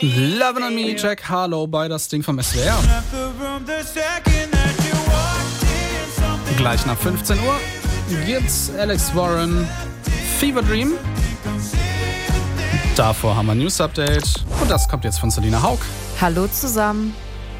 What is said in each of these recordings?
Lovin' on Me, Jack Harlow bei das Ding vom SWR. Gleich nach 15 Uhr gibt's Alex Warren, Fever Dream. Davor haben wir News Update und das kommt jetzt von Selina Haug. Hallo zusammen.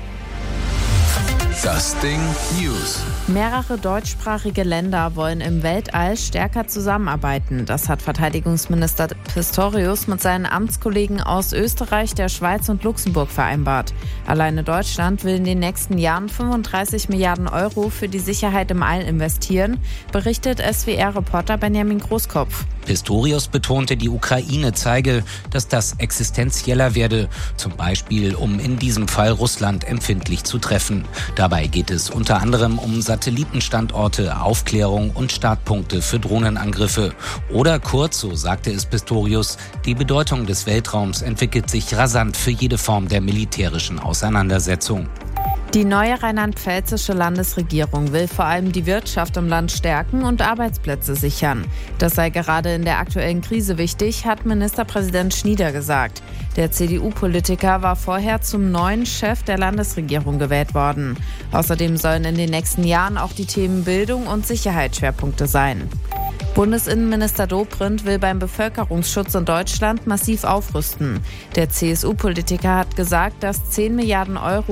Das Ding News. Mehrere deutschsprachige Länder wollen im Weltall stärker zusammenarbeiten. Das hat Verteidigungsminister Pistorius mit seinen Amtskollegen aus Österreich, der Schweiz und Luxemburg vereinbart. Alleine Deutschland will in den nächsten Jahren 35 Milliarden Euro für die Sicherheit im All investieren, berichtet SWR-Reporter Benjamin Großkopf. Pistorius betonte, die Ukraine zeige, dass das existenzieller werde, zum Beispiel um in diesem Fall Russland empfindlich zu treffen. Dabei geht es unter anderem um Satellitenstandorte, Aufklärung und Startpunkte für Drohnenangriffe. Oder kurz, so sagte es Pistorius, die Bedeutung des Weltraums entwickelt sich rasant für jede Form der militärischen Auseinandersetzung. Die neue rheinland-pfälzische Landesregierung will vor allem die Wirtschaft im Land stärken und Arbeitsplätze sichern. Das sei gerade in der aktuellen Krise wichtig, hat Ministerpräsident Schnieder gesagt. Der CDU-Politiker war vorher zum neuen Chef der Landesregierung gewählt worden. Außerdem sollen in den nächsten Jahren auch die Themen Bildung und Sicherheit Schwerpunkte sein. Bundesinnenminister Dobrindt will beim Bevölkerungsschutz in Deutschland massiv aufrüsten. Der CSU-Politiker hat gesagt, dass 10 Milliarden Euro